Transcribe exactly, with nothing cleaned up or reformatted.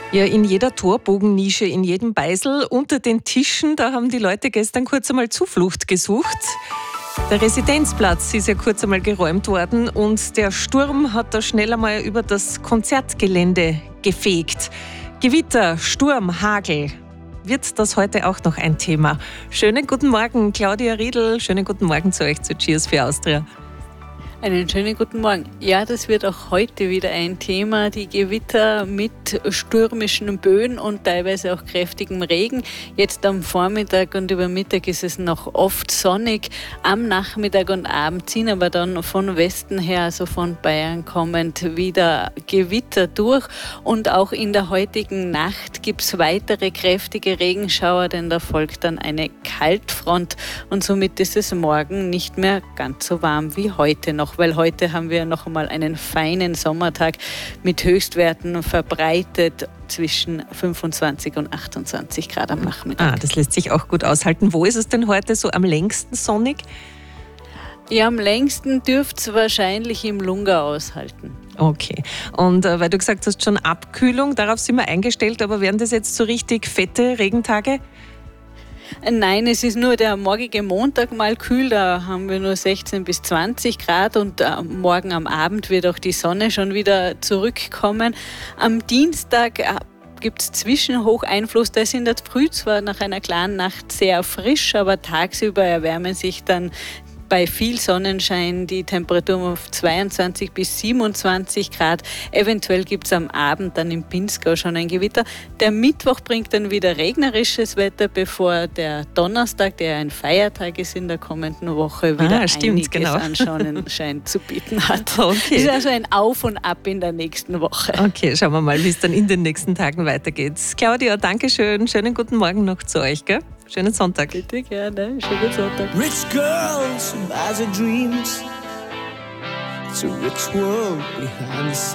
Ja, in jeder Torbogennische, in jedem Beisel, unter den Tischen, da haben die Leute gestern kurz einmal Zuflucht gesucht. Der Residenzplatz ist ja kurz einmal geräumt worden und der Sturm hat da schnell einmal über das Konzertgelände gefegt. Gewitter, Sturm, Hagel. Wird das heute auch noch ein Thema? Schönen guten Morgen, Claudia Riedl. Schönen guten Morgen zu euch zu Cheers für Austria. Einen schönen guten Morgen. Ja, das wird auch heute wieder ein Thema. Die Gewitter mit stürmischen Böen und teilweise auch kräftigem Regen. Jetzt am Vormittag und über Mittag ist es noch oft sonnig. Am Nachmittag und Abend ziehen aber dann von Westen her, also von Bayern kommend, wieder Gewitter durch. Und auch in der heutigen Nacht gibt es weitere kräftige Regenschauer, denn da folgt dann eine Kaltfront. Und somit ist es morgen nicht mehr ganz so warm wie heute noch. Weil heute haben wir noch einmal einen feinen Sommertag mit Höchstwerten verbreitet zwischen fünfundzwanzig und achtundzwanzig Grad am Nachmittag. Ah, das lässt sich auch gut aushalten. Wo ist es denn heute so am längsten sonnig? Ja, am längsten dürft es wahrscheinlich im Lungau aushalten. Okay. Und äh, weil du gesagt hast, schon Abkühlung, darauf sind wir eingestellt, aber werden das jetzt so richtig fette Regentage? Nein, es ist nur der morgige Montag mal kühl, da haben wir nur sechzehn bis zwanzig Grad und äh, morgen am Abend wird auch die Sonne schon wieder zurückkommen. Am Dienstag äh, gibt es Zwischenhocheinfluss, da ist in der Früh zwar nach einer klaren Nacht sehr frisch, aber tagsüber erwärmen sich dann bei viel Sonnenschein die Temperaturen auf zweiundzwanzig bis siebenundzwanzig Grad. Eventuell gibt es am Abend dann im Pinzgau schon ein Gewitter. Der Mittwoch bringt dann wieder regnerisches Wetter, bevor der Donnerstag, der ein Feiertag ist in der kommenden Woche, wieder ah, stimmt, einiges genau. an Sonnenschein zu bieten hat. Okay. Es ist also ein Auf und Ab in der nächsten Woche. Okay, schauen wir mal, wie es dann in den nächsten Tagen weitergeht. Claudia, danke schön. Schönen guten Morgen noch zu euch, gell? Schönen Sonntag. Bitte gerne. Schönen Sonntag. Rich girls who buys her dreams. It's a rich world behind the scenes.